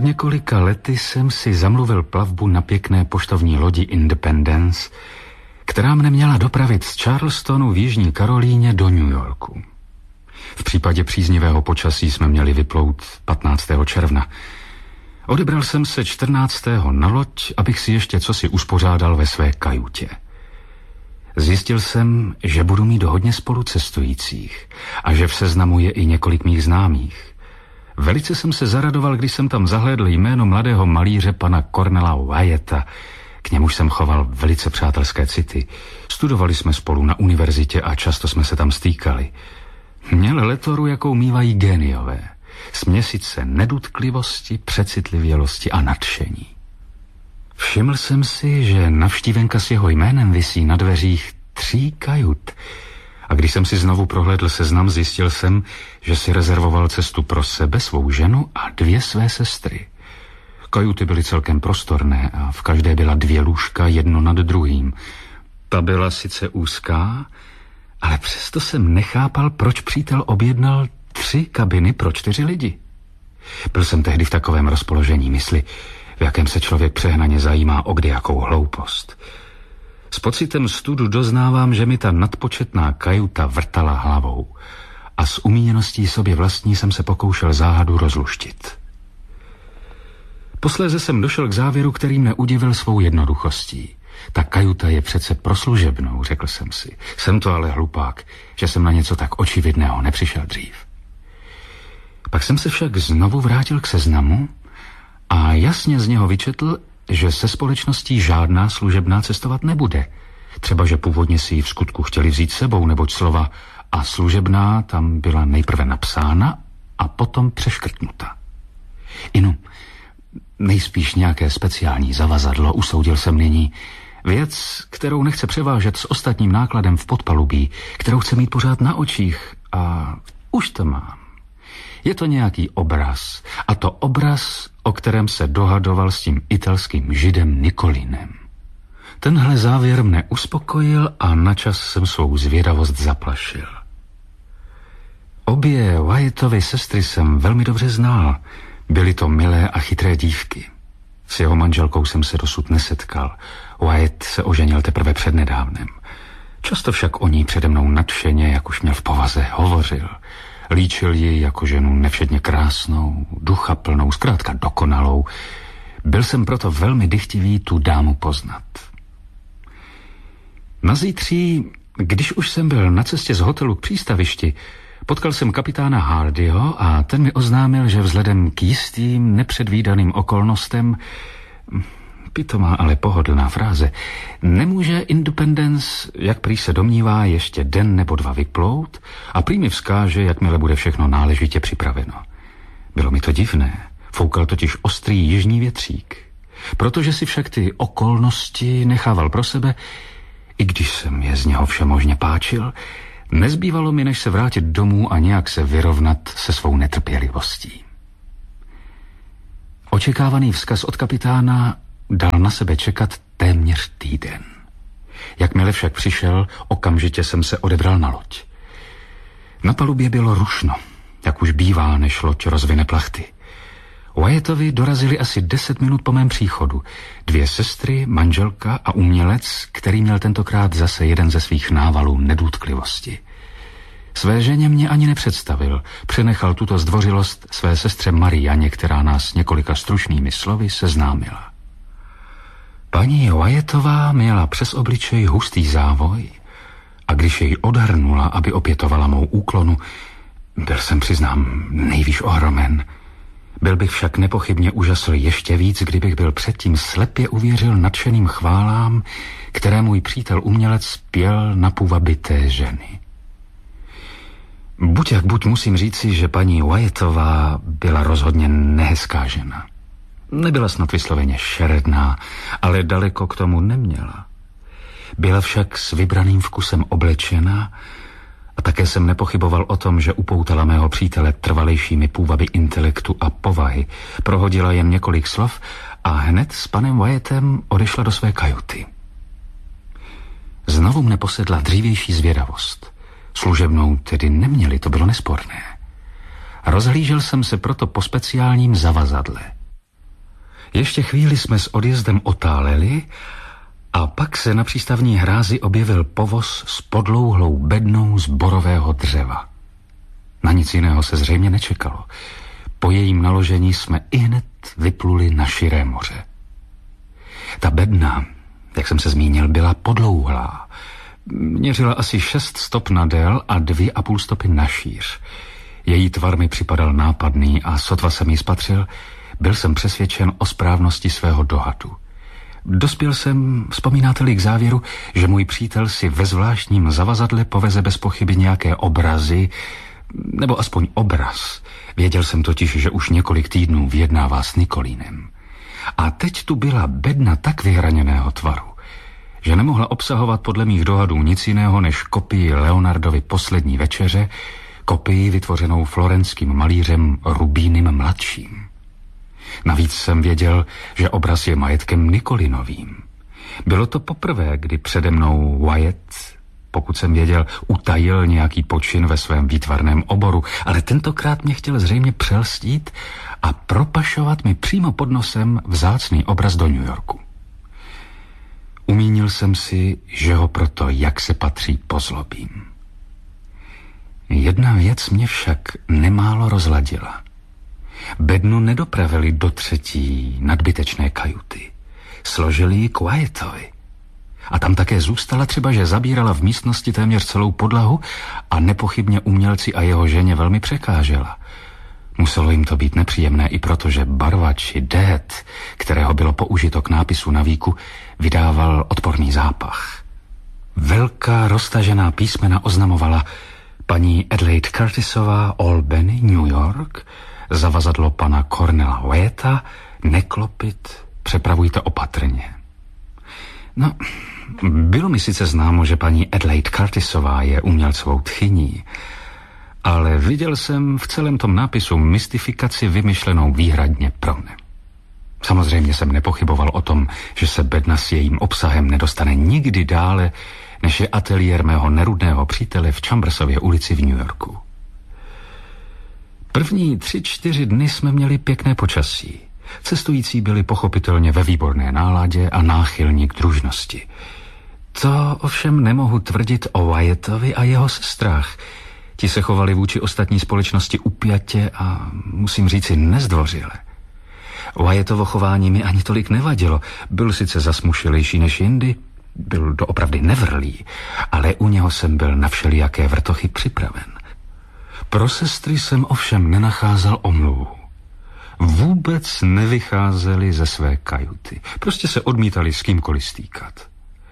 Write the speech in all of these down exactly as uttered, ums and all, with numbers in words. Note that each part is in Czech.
Před několika lety jsem si zamluvil plavbu na pěkné poštovní lodi Independence, která mne měla dopravit z Charlestonu v Jižní Karolíně do New Yorku. V případě příznivého počasí jsme měli vyplout patnáctého června. Odebral jsem se čtrnáctého na loď, abych si ještě cosi uspořádal ve své kajutě. Zjistil jsem, že budu mít hodně spolucestujících a že v seznamu je i několik mých známých. Velice jsem se zaradoval, když jsem tam zahlédl jméno mladého malíře pana Cornela Wyetta. K němuž jsem choval velice přátelské city. Studovali jsme spolu na univerzitě a často jsme se tam stýkali. Měl letoru, jakou mívají géniové. Směsice nedutklivosti, přecitlivělosti a nadšení. Všiml jsem si, že navštívenka s jeho jménem visí na dveřích tří kajut. A když jsem si znovu prohlédl seznam, zjistil jsem, že si rezervoval cestu pro sebe, svou ženu a dvě své sestry. Kajuty byly celkem prostorné a v každé byla dvě lůžka, jedno nad druhým. Ta byla sice úzká, ale přesto jsem nechápal, proč přítel objednal tři kabiny pro čtyři lidi. Byl jsem tehdy v takovém rozpoložení mysli, v jakém se člověk přehnaně zajímá o kdejakou hloupost. S pocitem studu doznávám, že mi ta nadpočetná kajuta vrtala hlavou a s umíněností sobě vlastní jsem se pokoušel záhadu rozluštit. Posléze jsem došel k závěru, který mne udivil svou jednoduchostí. Ta kajuta je přece pro služebnou, řekl jsem si. Jsem to ale hlupák, že jsem na něco tak očividného nepřišel dřív. Pak jsem se však znovu vrátil k seznamu a jasně z něho vyčetl, že se společností žádná služebná cestovat nebude. Třeba, že původně si ji v skutku chtěli vzít sebou, neboť slova a služebná tam byla nejprve napsána a potom přeškrtnuta. Inu, nejspíš nějaké speciální zavazadlo, usoudil jsem nyní. Věc, kterou nechce převážet s ostatním nákladem v podpalubí, kterou chce mít pořád na očích a už to mám. Je to nějaký obraz, a to obraz, o kterém se dohadoval s tím italským židem Nikolinem. Tenhle závěr mne uspokojil a načas jsem svou zvědavost zaplašil. Obě Wyettovy sestry jsem velmi dobře znal. Byly to milé a chytré dívky. S jeho manželkou jsem se dosud nesetkal. Wyett se oženil teprve přednedávnem. Často však o ní přede mnou nadšeně, jak už měl v povaze, hovořil. Líčil ji jako ženu nevšedně krásnou, duchaplnou, zkrátka dokonalou. Byl jsem proto velmi dychtivý tu dámu poznat. Na zítří, když už jsem byl na cestě z hotelu k přístavišti, potkal jsem kapitána Hardyho a ten mi oznámil, že vzhledem k jistým nepředvídaným okolnostem, pitomá, ale pohodlná fráze, nemůže Independence, jak prý se domnívá, ještě den nebo dva vyplout a prý mi vzkáže, jakmile bude všechno náležitě připraveno. Bylo mi to divné, foukal totiž ostrý jižní větřík. Protože si však ty okolnosti nechával pro sebe, i když jsem je z něho všemožně páčil, nezbývalo mi, než se vrátit domů a nějak se vyrovnat se svou netrpělivostí. Očekávaný vzkaz od kapitána dal na sebe čekat téměř týden. Jakmile však přišel, okamžitě jsem se odebral na loď. Na palubě bylo rušno, jak už bývá, než loď rozvine plachty. Wyettovi dorazili asi deset minut po mém příchodu. Dvě sestry, manželka a umělec, který měl tentokrát zase jeden ze svých návalů nedutklivosti. Své ženě mě ani nepředstavil, přenechal tuto zdvořilost své sestře Marianě, která nás několika stručnými slovy seznámila. Paní Wyettová měla přes obličej hustý závoj a když jej odhrnula, aby opětovala mou úklonu, byl jsem, přiznám, nejvíc ohromen. Byl bych však nepochybně úžasl ještě víc, kdybych byl předtím slepě uvěřil nadšeným chválám, které můj přítel umělec pěl na půvaby té ženy. Buď jak buď musím říci, že paní Wyettová byla rozhodně nehezká žena. Nebyla snad vysloveně šeredná, ale daleko k tomu neměla. Byla však s vybraným vkusem oblečena a také jsem nepochyboval o tom, že upoutala mého přítele trvalejšími půvaby intelektu a povahy. Prohodila jen několik slov a hned s panem Wyettem odešla do své kajuty. Znovu mne posedla dřívější zvědavost. Služebnou tedy neměli, to bylo nesporné. Rozhlížel jsem se proto po speciálním zavazadle. Ještě chvíli jsme s odjezdem otáleli a pak se na přístavní hrázi objevil povoz s podlouhlou bednou z borového dřeva. Na nic jiného se zřejmě nečekalo. Po jejím naložení jsme ihned vypluli na širé moře. Ta bedna, jak jsem se zmínil, byla podlouhlá. Měřila asi šest stop na dél a dvě a půl stopy na šíř. Její tvar mi připadal nápadný a sotva jsem ji spatřil, byl jsem přesvědčen o správnosti svého dohadu. Dospěl jsem, vzpomínáte-li, k závěru, že můj přítel si ve zvláštním zavazadle poveze bez pochyby nějaké obrazy, nebo aspoň obraz. Věděl jsem totiž, že už několik týdnů vyjednává s Nikolínem. A teď tu byla bedna tak vyhraněného tvaru, že nemohla obsahovat podle mých dohadů nic jiného než kopii Leonardovy Poslední večeře, kopii vytvořenou florenským malířem Rubínem mladším. Navíc jsem věděl, že obraz je majetkem Nikolinovým. Bylo to poprvé, kdy přede mnou Wyatt, pokud jsem věděl, utajil nějaký počin ve svém výtvarném oboru, ale tentokrát mě chtěl zřejmě přelstít a propašovat mi přímo pod nosem vzácný obraz do New Yorku. Umínil jsem si, že ho proto, jak se patří, pozlobím. Jedna věc mě však nemálo rozladila. Bednu nedopravili do třetí nadbytečné kajuty. Složili ji k Wyattovi. A tam také zůstala, třeba že zabírala v místnosti téměř celou podlahu a nepochybně umělci a jeho ženě velmi překážela. Muselo jim to být nepříjemné i proto, že barvač dét, kterého bylo použito k nápisu na víku, vydával odporný zápach. Velká roztažená písmena oznamovala: paní Adelaide Curtisová, Albany, New York, zavazadlo pana Cornela Wyatta, neklopit, přepravujte opatrně. No, bylo mi sice známo, že paní Adelaide Curtisová je umělcovou tchyní, ale viděl jsem v celém tom nápisu mystifikaci vymyšlenou výhradně pro mne. Samozřejmě jsem nepochyboval o tom, že se bedna s jejím obsahem nedostane nikdy dále, než je ateliér mého nerudného přítele v Chambersově ulici v New Yorku. První tři, čtyři dny jsme měli pěkné počasí. Cestující byli pochopitelně ve výborné náladě a náchylní k družnosti. To ovšem nemohu tvrdit o Wyattovi a jeho sestrách. Ti se chovali vůči ostatní společnosti upjatě a musím říci nezdvořile. Wyattovo chování mi ani tolik nevadilo. Byl sice zasmušilejší než jindy, byl doopravdy nevrlý, ale u něho jsem byl na všelijaké vrtochy připraven. Pro sestry jsem ovšem nenacházel omluvu. Vůbec nevycházeli ze své kajuty. Prostě se odmítali s kýmkoliv stýkat.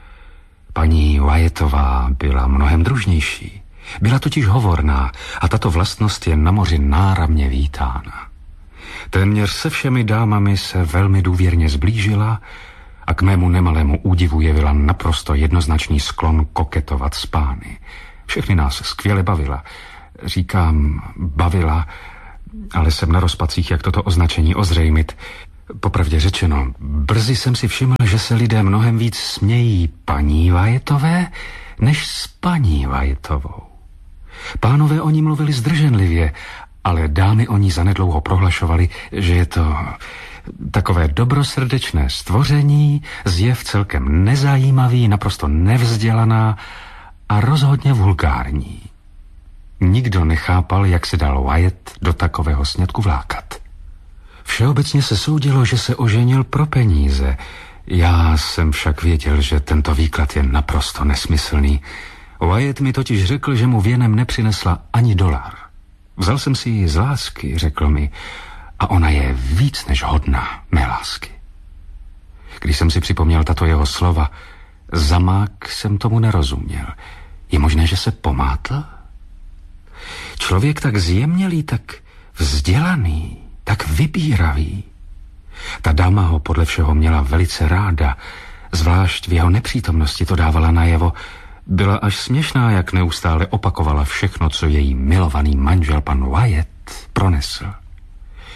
Paní Wyattová byla mnohem družnější. Byla totiž hovorná a tato vlastnost je na moři náramně vítána. Téměř se všemi dámami se velmi důvěrně zblížila a k mému nemalému údivu jevila naprosto jednoznačný sklon koketovat s pány. Všechny nás skvěle bavila. Říkám bavila, ale jsem na rozpacích, jak toto označení ozřejmit. Popravdě řečeno, brzy jsem si všiml, že se lidé mnohem víc smějí paní Wyattové, než s paní Wyattovou. Pánové o ní mluvili zdrženlivě, ale dámy o ní zanedlouho prohlašovali, že je to takové dobrosrdečné stvoření, zjev celkem nezajímavý, naprosto nevzdělaná a rozhodně vulgární. Nikdo nechápal, jak se dal Wyatt do takového sňatku vlákat. Všeobecně se soudilo, že se oženil pro peníze. Já jsem však věděl, že tento výklad je naprosto nesmyslný. Wyatt mi totiž řekl, že mu věnem nepřinesla ani dolar. Vzal jsem si ji z lásky, řekl mi, a ona je víc než hodná mé lásky. Když jsem si připomněl tato jeho slova, zamák jsem tomu nerozuměl. Je možné, že se pomátl? Člověk tak zjemnělý, tak vzdělaný, tak vybíravý. Ta dáma ho podle všeho měla velice ráda, zvlášť v jeho nepřítomnosti to dávala najevo. Byla až směšná, jak neustále opakovala všechno, co její milovaný manžel pan Wyatt pronesl.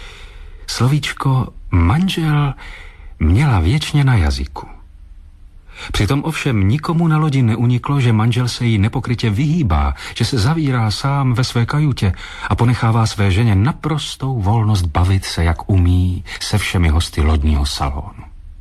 Slovíčko manžel měla věčně na jazyku. Přitom ovšem nikomu na lodi neuniklo, že manžel se jí nepokrytě vyhýbá, že se zavírá sám ve své kajutě a ponechává své ženě naprostou volnost bavit se, jak umí, se všemi hosty lodního salonu.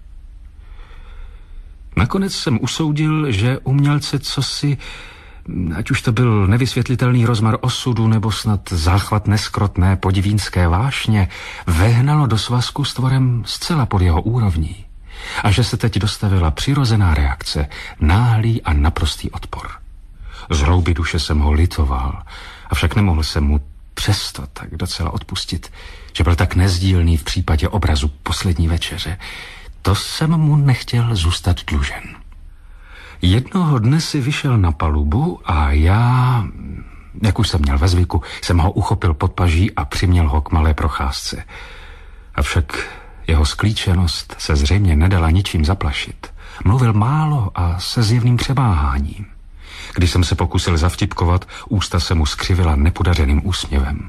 Nakonec jsem usoudil, že umělce cosi, ať už to byl nevysvětlitelný rozmar osudu nebo snad záchvat neskrotné podivínské vášně, vehnalo do svazku s tvorem zcela pod jeho úrovní. A že se teď dostavila přirozená reakce, náhlý a naprostý odpor. Z hloubi duše jsem ho litoval, avšak nemohl jsem mu přesto tak docela odpustit, že byl tak nezdílný v případě obrazu Poslední večeře. To jsem mu nechtěl zůstat dlužen. Jednoho dne si vyšel na palubu a já, jak už jsem měl ve zvyku, jsem ho uchopil pod paží a přiměl ho k malé procházce. Avšak jeho sklíčenost se zřejmě nedala ničím zaplašit. Mluvil málo a se zjevným přemáháním. Když jsem se pokusil zavtipkovat, ústa se mu skřivila nepodařeným úsměvem.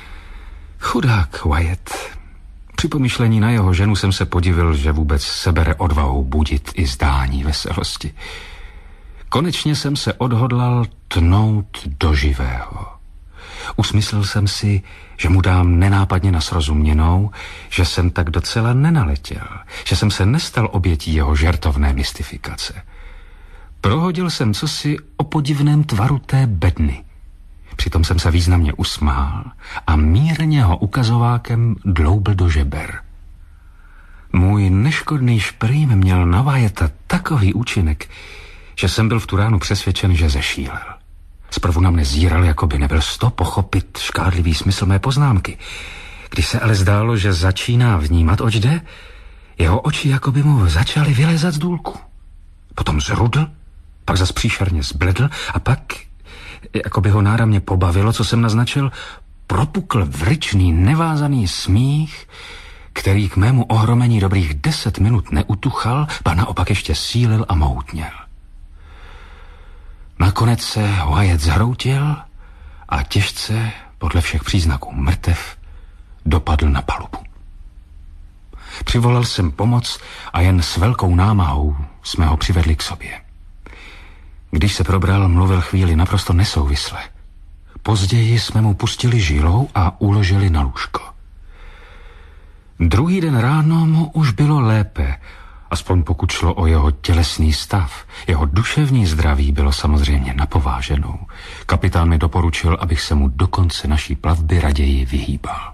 Chudák Wyatt. Při pomyšlení na jeho ženu jsem se podivil, že vůbec sebere odvahu budit i zdání veselosti. Konečně jsem se odhodlal tnout do živého. Usmyslel jsem si, že mu dám nenápadně na srozuměnou, že jsem tak docela nenaletěl, že jsem se nestal obětí jeho žertovné mystifikace. Prohodil jsem cosi o podivném tvaru té bedny. Přitom jsem se významně usmál a mírně ho ukazovákem dloubl do žeber. Můj neškodný šprým měl na Wyatta takový účinek, že jsem byl v tu ránu přesvědčen, že zešílel. Zprvu na mne zíral, jako by nebyl sto pochopit škádlivý smysl mé poznámky. Když se ale zdálo, že začíná vnímat, oč jde, jeho oči jako by mu začaly vylézat z důlku. Potom zrudl, pak zas příšerně zbledl a pak, jako by ho náramně pobavilo, co jsem naznačil, propukl vryčný, nevázaný smích, který k mému ohromení dobrých deset minut neutuchal, ba naopak ještě sílil a mohutněl. Nakonec se Wyatt zhroutil a těžce, podle všech příznaků mrtev, dopadl na palubu. Přivolal jsem pomoc a jen s velkou námahou jsme ho přivedli k sobě. Když se probral, mluvil chvíli naprosto nesouvisle. Později jsme mu pustili žilou a uložili na lůžko. Druhý den ráno mu už bylo lépe, aspoň pokud šlo o jeho tělesný stav. Jeho duševní zdraví bylo samozřejmě napováženou. Kapitán mi doporučil, abych se mu do konce naší plavby raději vyhýbal.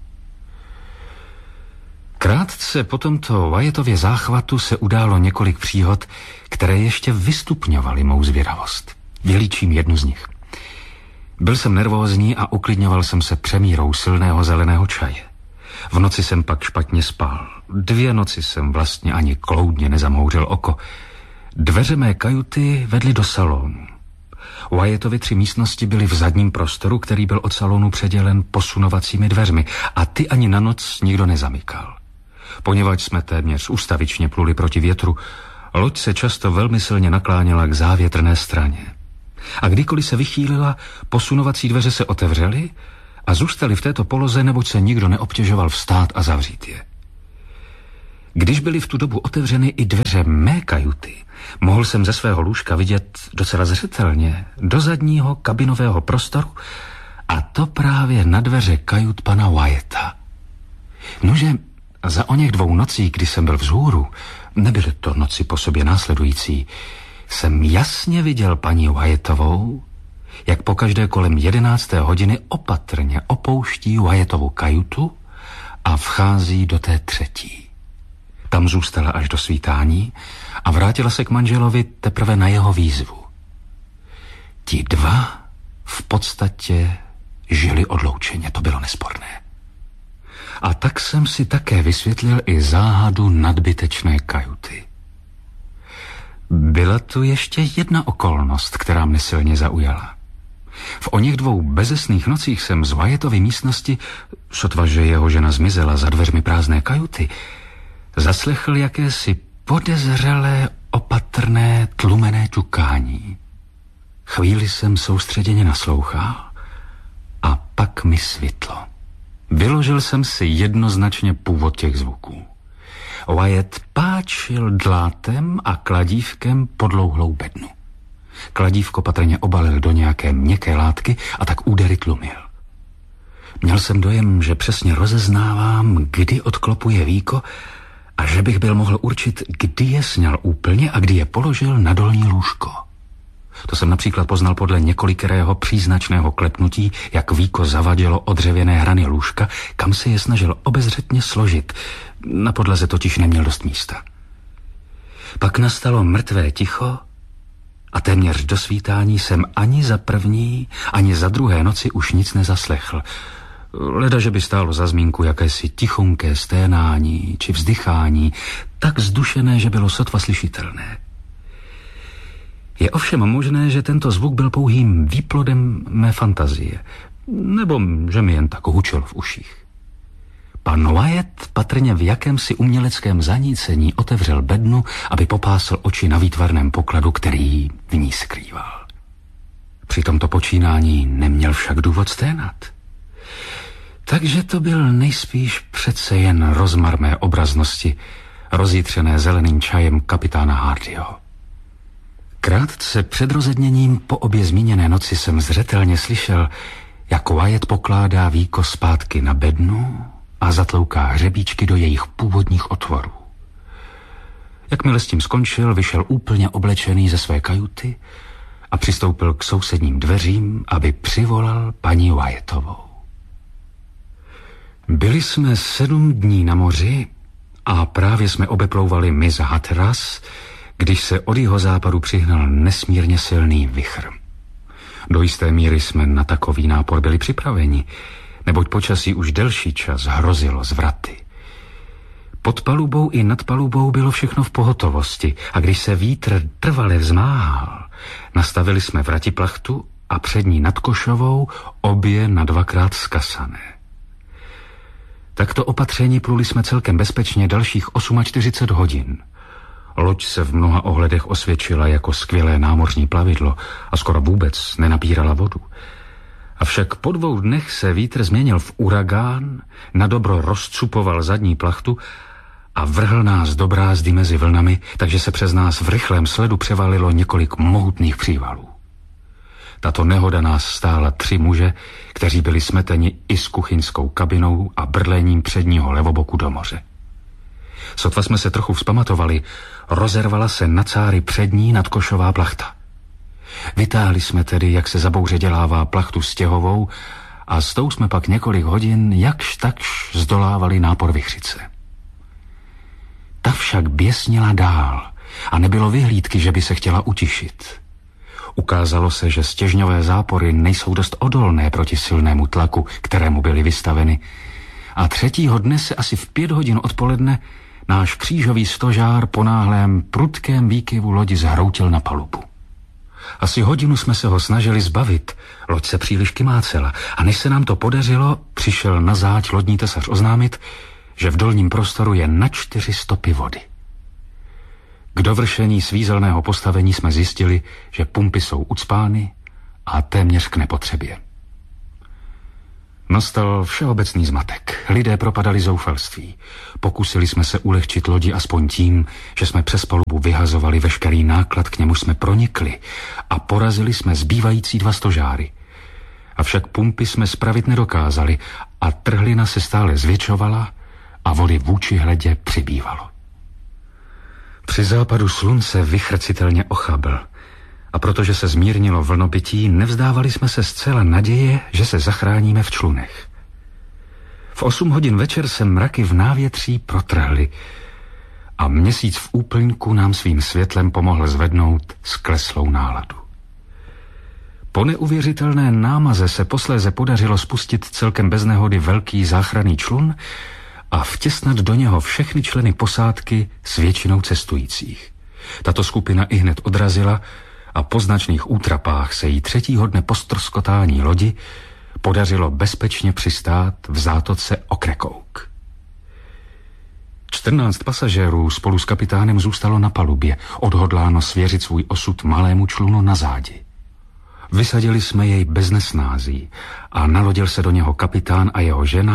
Krátce po tomto Wyattově záchvatu se událo několik příhod, které ještě vystupňovaly mou zvědavost. Vylíčím jednu z nich. Byl jsem nervózní a uklidňoval jsem se přemírou silného zeleného čaje. V noci jsem pak špatně spal. Dvě noci jsem vlastně ani kloudně nezamhouřil oko. Dveře mé kajuty vedly do salonu. Wyattovy tři místnosti byly v zadním prostoru, který byl od salonu předělen posunovacími dveřmi a ty ani na noc nikdo nezamykal. Poněvadž jsme téměř ustavičně pluli proti větru, loď se často velmi silně nakláněla k závětrné straně. A kdykoliv se vychýlila, posunovací dveře se otevřely a zůstaly v této poloze, neboť se nikdo neobtěžoval vstát a zavřít je. Když byly v tu dobu otevřeny i dveře mé kajuty, mohl jsem ze svého lůžka vidět docela zřetelně do zadního kabinového prostoru, a to právě na dveře kajut pana Wyatta. Nože za oněch dvou nocí, kdy jsem byl vzhůru, nebyly to noci po sobě následující, jsem jasně viděl paní Wyattovou, jak pokaždé kolem jedenácté hodiny opatrně opouští Wyattovu kajutu a vchází do té třetí. Tam zůstala až do svítání a vrátila se k manželovi teprve na jeho výzvu. Ti dva v podstatě žili odloučeně, to bylo nesporné. A tak jsem si také vysvětlil i záhadu nadbytečné kajuty. Byla tu ještě jedna okolnost, která mne silně zaujala. V oněch dvou bezesných nocích jsem z Wyattovy místnosti, sotva že jeho žena zmizela za dveřmi prázdné kajuty, zaslechl jakési podezřelé, opatrné, tlumené ťukání. Chvíli jsem soustředěně naslouchal a pak mi svitlo. Vyložil jsem si jednoznačně původ těch zvuků. Wyatt páčil dlátem a kladívkem podlouhlou bednu. Kladívko patrně obalil do nějaké měkké látky a tak údery tlumil. Měl jsem dojem, že přesně rozeznávám, kdy odklopuje víko a že bych byl mohl určit, kdy je sňal úplně a kdy je položil na dolní lůžko. To jsem například poznal podle několikerého příznačného klepnutí, jak víko zavadilo o dřevěné hrany lůžka, kam se je snažil obezřetně složit. Na podlaze totiž neměl dost místa. Pak nastalo mrtvé ticho a téměř do svítání jsem ani za první, ani za druhé noci už nic nezaslechl. Leda, že by stálo za zmínku jakési tichonké sténání či vzdychání, tak zdušené, že bylo sotva slyšitelné. Je ovšem možné, že tento zvuk byl pouhým výplodem mé fantazie, nebo že mi jen tak hučel v uších. Pan Wyatt patrně v jakémsi uměleckém zanícení otevřel bednu, aby popásl oči na výtvarném pokladu, který v ní skrýval. Při tomto počínání neměl však důvod sténat. Takže to byl nejspíš přece jen rozmar mé obraznosti, rozjitřené zeleným čajem kapitána Hardyho. Krátce před rozedněním po obě zmíněné noci jsem zřetelně slyšel, jak Wyatt pokládá víko zpátky na bednu a zatlouká hřebíčky do jejich původních otvorů. Jakmile s tím skončil, vyšel úplně oblečený ze své kajuty a přistoupil k sousedním dveřím, aby přivolal paní Wyattovou. Byli jsme sedm dní na moři a právě jsme obeplouvali mys Hatteras, když se od jihozápadu přihnal nesmírně silný vichr. Do jisté míry jsme na takový nápor byli připraveni, neboť počasí už delší čas hrozilo zvraty. Pod palubou i nad palubou bylo všechno v pohotovosti a když se vítr trvale vzmáhal, nastavili jsme vratiplachtu a přední nad košovou obě na dvakrát skasané. Takto opatření pluli jsme celkem bezpečně dalších čtyřicet osm hodin. Loď se v mnoha ohledech osvědčila jako skvělé námořní plavidlo a skoro vůbec nenapírala vodu. Avšak po dvou dnech se vítr změnil v uragán, nadobro rozcupoval zadní plachtu a vrhl nás do brázdy mezi vlnami, takže se přes nás v rychlém sledu převalilo několik mohutných přívalů. Tato nehoda nás stála tři muže, kteří byli smeteni i s kuchyňskou kabinou a brlením předního levoboku do moře. Sotva jsme se trochu vzpamatovali, rozervala se na cáry přední nadkošová plachta. Vytáhli jsme tedy, jak se za bouře dělává, plachtu stěhovou a s tou jsme pak několik hodin jakž takž zdolávali nápor vichřice. Ta však běsnila dál a nebylo vyhlídky, že by se chtěla utišit. Ukázalo se, že stěžňové zápory nejsou dost odolné proti silnému tlaku, kterému byly vystaveny, a třetího dne se asi v pět hodin odpoledne náš křížový stožár po náhlém prudkém výkyvu lodi zhroutil na palubu. Asi hodinu jsme se ho snažili zbavit, loď se příliš kymácela a než se nám to podařilo, přišel na záď lodní tesař oznámit, že v dolním prostoru je na čtyři stopy vody. K dovršení svízelného postavení jsme zjistili, že pumpy jsou ucpány a téměř k nepotřebě. Nastal všeobecný zmatek. Lidé propadali zoufalství. Pokusili jsme se ulehčit lodi aspoň tím, že jsme přes palubu vyhazovali veškerý náklad, k němu jsme pronikli a porazili jsme zbývající dva stožáry. Avšak pumpy jsme spravit nedokázali a trhlina se stále zvětšovala a vody vůči hledě přibývalo. Při západu slunce vichr citelně ochabl a protože se zmírnilo vlnopití, nevzdávali jsme se zcela naděje, že se zachráníme v člunech. V osm hodin večer se mraky v návětří protrhly a měsíc v úplňku nám svým světlem pomohl zvednout skleslou náladu. Po neuvěřitelné námaze se posléze podařilo spustit celkem bez nehody velký záchranný člun a vtěsnat do něho všechny členy posádky s většinou cestujících. Tato skupina ihned odrazila a po značných útrapách se jí třetího dne po ztroskotání lodi podařilo bezpečně přistát v zátoce Ocracoke. Čtrnáct pasažérů spolu s kapitánem zůstalo na palubě, odhodláno svěřit svůj osud malému člunu na zádi. Vysadili jsme jej bez nesnází a nalodil se do něho kapitán a jeho žena,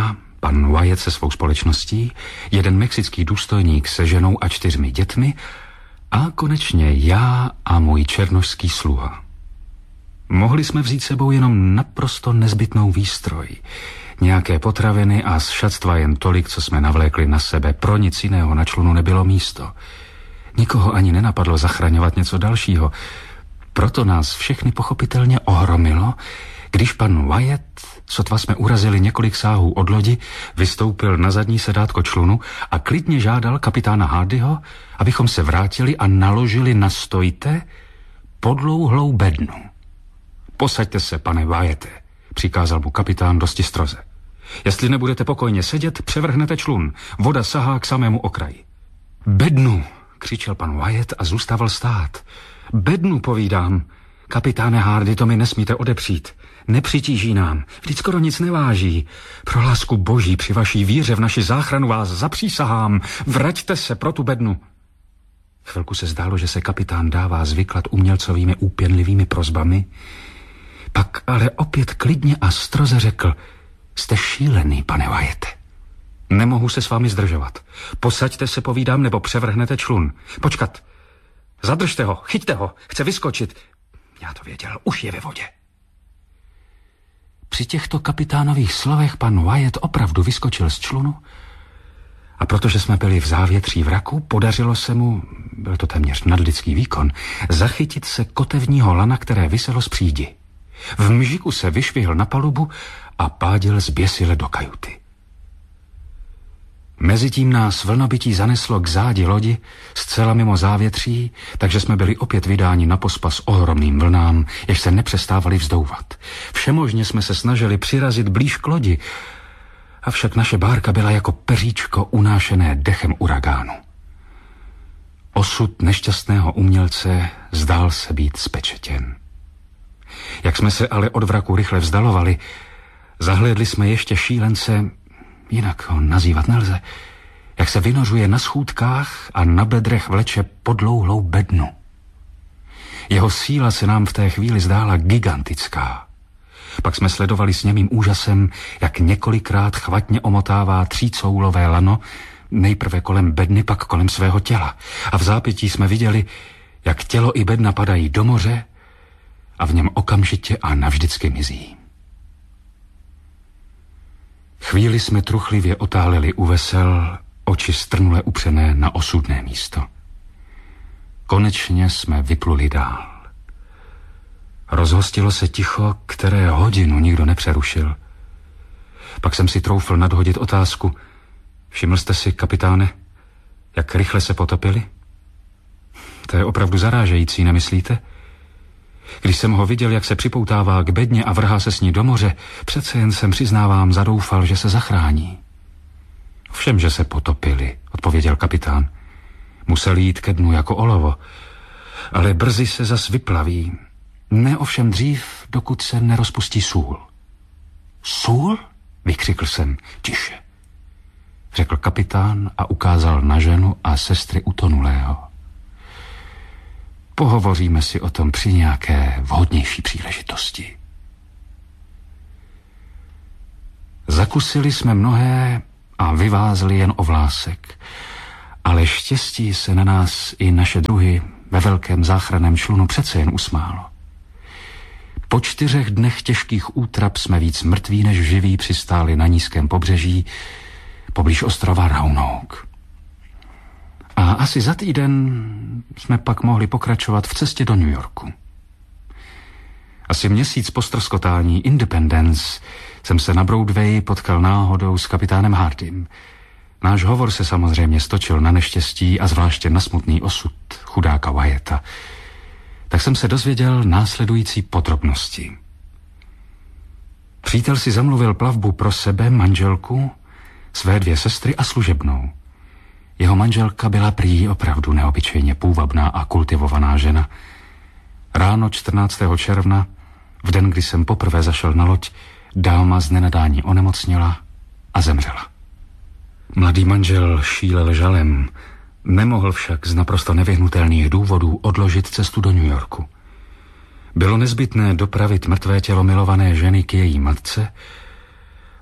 pan Wyatt se svou společností, jeden mexický důstojník se ženou a čtyřmi dětmi a konečně já a můj černošský sluha. Mohli jsme vzít sebou jenom naprosto nezbytnou výstroj, nějaké potraviny a z šatstva jen tolik, co jsme navlékli na sebe. Pro nic jiného na člunu nebylo místo. Nikoho ani nenapadlo zachraňovat něco dalšího. Proto nás všechny pochopitelně ohromilo, když pan Wyatt, sotva jsme urazili několik sáhů od lodi, vystoupil na zadní sedátko člunu a klidně žádal kapitána Hardyho, abychom se vrátili a naložili na stojte podlouhlou bednu. Posaďte se, pane Wyatte, přikázal mu kapitán dosti stroze. Jestli nebudete pokojně sedět, převrhnete člun. Voda sahá k samému okraji. Bednu, křičel pan Wyatt a zůstával stát. Bednu, povídám. Kapitáne Hardy, to mi nesmíte odepřít. Nepřitíží nám, vždyť skoro nic neváží. Pro lásku boží, při vaší víře v naši záchranu vás zapřísahám. Vraťte se pro tu bednu. Chvilku se zdálo, že se kapitán dává zvyklat umělcovými úpěnlivými prosbami. Pak ale opět klidně a stroze řekl: jste šílený, pane Wyatte. Nemohu se s vámi zdržovat. Posaďte se, povídám, nebo převrhnete člun. Počkat. Zadržte ho, chyťte ho, chce vyskočit. Já to věděl, už je ve vodě. Při těchto kapitánových slovech pan Wyatt opravdu vyskočil z člunu a protože jsme byli v závětří vraku, podařilo se mu, byl to téměř nadlidský výkon, zachytit se kotevního lana, které viselo z přídi. V mžiku se vyšvihl na palubu a pádil zběsile do kajuty. Mezitím nás vlnobytí zaneslo k zádi lodi, zcela mimo závětří, takže jsme byli opět vydáni na pospas ohromným vlnám, jež se nepřestávali vzdouvat. Všemožně jsme se snažili přirazit blíž k lodi, avšak naše bárka byla jako peříčko unášené dechem uragánu. Osud nešťastného umělce zdál se být spečetěn. Jak jsme se ale od vraku rychle vzdalovali, zahlédli jsme ještě šílence, jinak ho nazývat nelze, jak se vynořuje na schůdkách a na bedrech vleče podlouhlou bednu. Jeho síla se nám v té chvíli zdála gigantická. Pak jsme sledovali s němým úžasem, jak několikrát chvatně omotává třícoulové lano, nejprve kolem bedny, pak kolem svého těla. A v zápětí jsme viděli, jak tělo i bedna padají do moře a v něm okamžitě a navždycky mizí. Chvíli jsme truchlivě otáleli u vesel, oči strnule upřené na osudné místo. Konečně jsme vypluli dál. Rozhostilo se ticho, které hodinu nikdo nepřerušil. Pak jsem si troufl nadhodit otázku: všiml jste si, kapitáne, jak rychle se potopili? To je opravdu zarážející, nemyslíte? Když jsem ho viděl, jak se připoutává k bedně a vrhá se s ní do moře, přece jen jsem, přiznávám, zadoufal, že se zachrání. Všem, že se potopili, odpověděl kapitán. Museli jít ke dnu jako olovo, ale brzy se zas vyplaví. Ne ovšem dřív, dokud se nerozpustí sůl. Sůl? Vykřikl jsem. Tiše, řekl kapitán a ukázal na ženu a sestry utonulého. Pohovoříme si o tom při nějaké vhodnější příležitosti. Zakusili jsme mnohé a vyvázli jen o vlásek, ale štěstí se na nás i naše druhy ve velkém záchranném člunu přece jen usmálo. Po čtyřech dnech těžkých útrap jsme víc mrtví než živí přistáli na nízkém pobřeží poblíž ostrova Roanoke. A asi za týden jsme pak mohli pokračovat v cestě do New Yorku. Asi měsíc po ztroskotání Independence jsem se na Broadway potkal náhodou s kapitánem Hardym. Náš hovor se samozřejmě stočil na neštěstí a zvláště na smutný osud chudáka Wyatta. Tak jsem se dozvěděl následující podrobnosti. Přítel si zamluvil plavbu pro sebe, manželku, své dvě sestry a služebnou. Jeho manželka byla prý opravdu neobyčejně půvabná a kultivovaná žena. Ráno čtrnáctého června, v den, kdy jsem poprvé zašel na loď, dáma z nenadání onemocněla a zemřela. Mladý manžel šílel žalem, nemohl však z naprosto nevyhnutelných důvodů odložit cestu do New Yorku. Bylo nezbytné dopravit mrtvé tělo milované ženy k její matce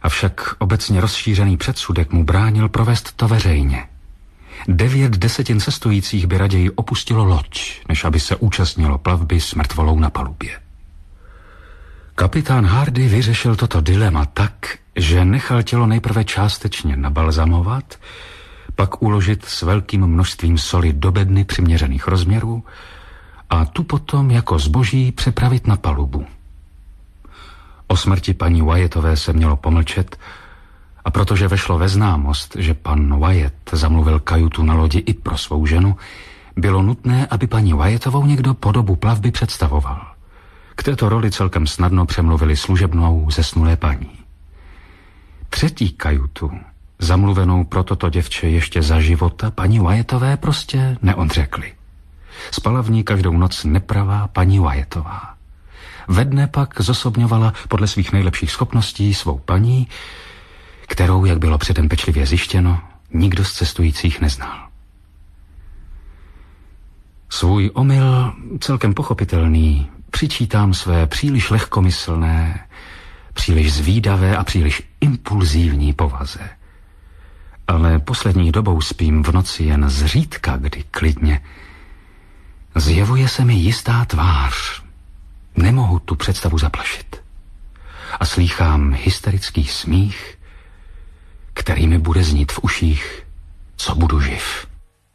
Avšak obecně rozšířený předsudek mu bránil provést to veřejně. Devět desetin cestujících by raději opustilo loď, než aby se účastnilo plavby s mrtvolou na palubě. Kapitán Hardy vyřešil toto dilema tak, že nechal tělo nejprve částečně nabalzamovat, pak uložit s velkým množstvím soli do bedny přiměřených rozměrů a tu potom jako zboží přepravit na palubu. O smrti paní Wyattové se mělo pomlčet, a protože vešlo ve známost, že pan Wyatt zamluvil kajutu na lodi i pro svou ženu, bylo nutné, aby paní Wyattovou někdo po dobu plavby představoval. K této roli celkem snadno přemluvili služebnou zesnulé paní. Třetí kajutu, zamluvenou pro toto děvče ještě za života, paní Wyattové prostě neodřekli. Spala v ní každou noc nepravá paní Wyattová. Ve dne pak zosobňovala podle svých nejlepších schopností svou paní, kterou, jak bylo předem pečlivě zjištěno, nikdo z cestujících neznal. Svůj omyl, celkem pochopitelný, přičítám své příliš lehkomyslné, příliš zvídavé a příliš impulzívní povaze. Ale poslední dobou spím v noci jen zřídka, kdy klidně. Zjevuje se mi jistá tvář. Nemohu tu představu zaplašit. A slýchám hysterický smích, který mi bude znít v uších, co budu živ.